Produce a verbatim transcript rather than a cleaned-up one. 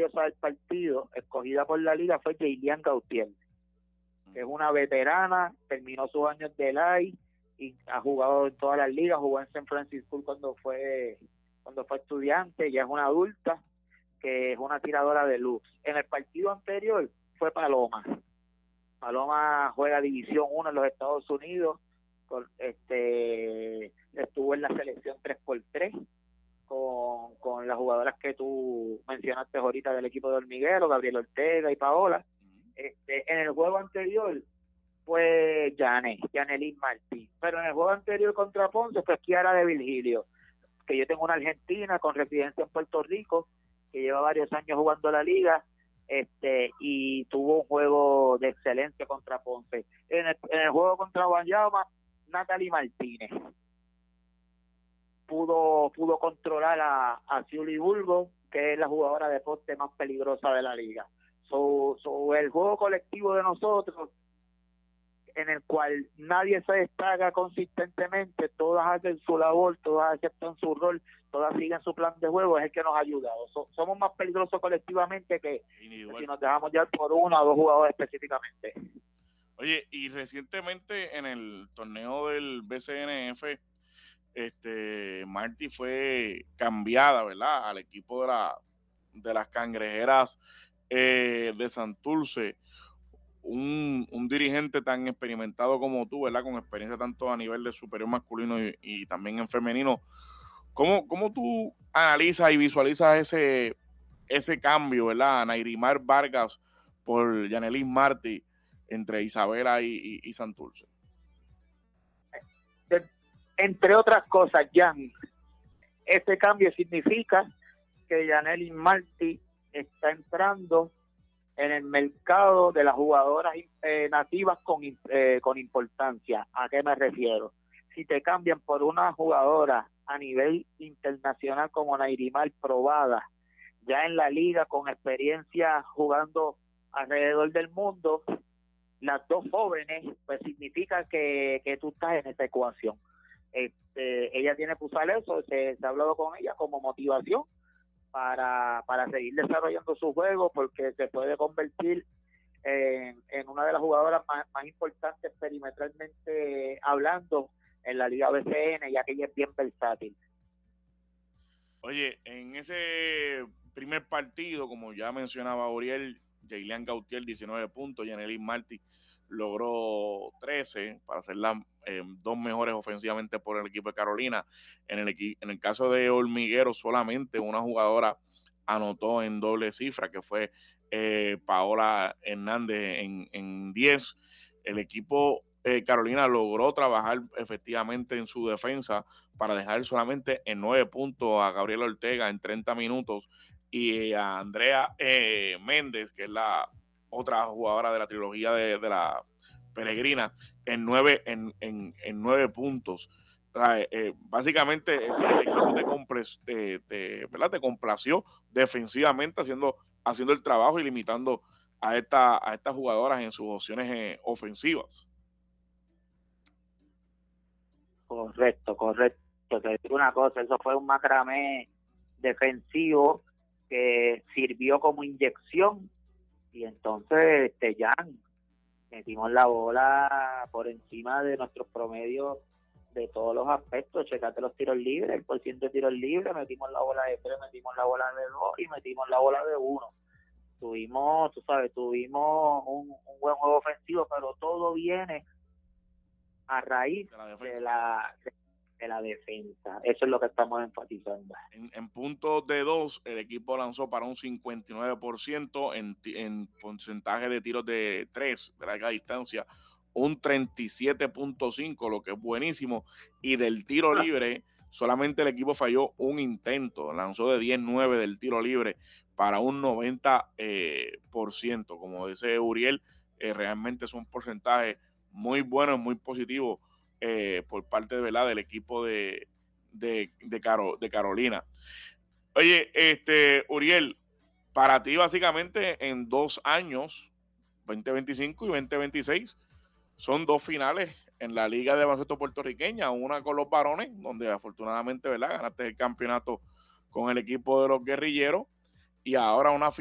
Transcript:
valiosa del partido, escogida por la liga, fue Jaylian Gautier, que es una veterana, terminó sus años de live y ha jugado en todas las ligas, jugó en San Francisco cuando fue cuando fue estudiante, ya es una adulta, que es una tiradora de luz. En el partido anterior fue Paloma. Paloma juega División uno en los Estados Unidos, con, este estuvo en la selección tres por tres con, con las jugadoras que tú mencionaste ahorita del equipo de Hormiguero, Gabriel Ortega y Paola. Este, en el juego anterior fue Janet, Janelín Martí, pero en el juego anterior contra Ponce fue Kiara de Virgilio, que yo tengo una argentina con residencia en Puerto Rico, que lleva varios años jugando la liga, este y tuvo un juego de excelencia contra Ponce. En el, en el juego contra Guayama, Natalie Martínez pudo pudo controlar a, a Ciuli Burgo, que es la jugadora de poste más peligrosa de la liga. So, so, el juego colectivo de nosotros, en el cual nadie se destaca consistentemente, todas hacen su labor, todas aceptan su rol, todas siguen su plan de juego, es el que nos ha ayudado. So, somos más peligrosos colectivamente que, que si nos dejamos llevar por uno o dos jugadores específicamente. Oye, y recientemente en el torneo del B C N F, este Marty fue cambiada, ¿verdad?, al equipo de la de las Cangrejeras eh, de Santurce. Un, un dirigente tan experimentado como tú, ¿verdad?, con experiencia tanto a nivel de superior masculino y, y también en femenino, ¿cómo, cómo tú analizas y visualizas ese, ese cambio, ¿verdad?, Nairimar Vargas por Janelín Martí entre Isabela y, y, y Santurce? De, entre otras cosas, Jan, este cambio significa que Janelín Martí está entrando en el mercado de las jugadoras eh, nativas con, eh, con importancia. ¿A qué me refiero? Si te cambian por una jugadora a nivel internacional como Nairimar, probada ya en la liga, con experiencia jugando alrededor del mundo, las dos jóvenes, pues significa que, que tú estás en esta ecuación. Este, ella tiene que usar eso, se, se ha hablado con ella como motivación para, para seguir desarrollando su juego, porque se puede convertir en, en una de las jugadoras más, más importantes perimetralmente hablando en la Liga B C N, ya que ella es bien versátil. Oye, en ese primer partido, como ya mencionaba Uriel, Jaylian Gautier diecinueve puntos, Janelín Martí logró trece para ser las eh, dos mejores ofensivamente por el equipo de Carolina. En el, equi- en el caso de Hormiguero, solamente una jugadora anotó en doble cifra, que fue eh, Paola Hernández en, en diez. El equipo eh, Carolina logró trabajar efectivamente en su defensa para dejar solamente en nueve puntos a Gabriela Ortega en treinta minutos y a Andrea eh, Méndez, que es la otra jugadora de la trilogía de, de la Peregrina, en nueve, en, en, en nueve puntos. O sea, eh, básicamente el, el equipo te, compres, te, te, ¿verdad?, te complació defensivamente haciendo, haciendo el trabajo y limitando a, esta, a estas jugadoras en sus opciones eh, ofensivas. Correcto, correcto. Te digo una cosa, eso fue un macramé defensivo que sirvió como inyección, y entonces este ya metimos la bola por encima de nuestros promedios de todos los aspectos. Checate los tiros libres, el porciento de tiros libres, metimos la bola de tres, metimos la bola de dos y metimos la bola de uno. Tuvimos, tú sabes, tuvimos un, un buen juego ofensivo, pero todo viene a raíz de la defensa. De la, de, de la defensa. Eso es lo que estamos enfatizando. En, en puntos de dos, el equipo lanzó para un cincuenta y nueve por ciento, en, en porcentaje de tiros de tres de larga distancia, un treinta y siete punto cinco, lo que es buenísimo, y del tiro libre, solamente el equipo falló un intento, lanzó de diez nueve del tiro libre para un noventa por ciento. Como dice Uriel, eh, realmente es un porcentaje muy bueno, muy positivo eh, por parte de, ¿verdad?, del equipo de, de, de, Caro, de Carolina. Oye, este Uriel, para ti básicamente en dos años, veinte veinticinco y veinte veintiséis, son dos finales en la Liga de Baloncesto Puertorriqueña, una con los varones, donde afortunadamente, ¿verdad?, ganaste el campeonato con el equipo de los Guerrilleros, y ahora una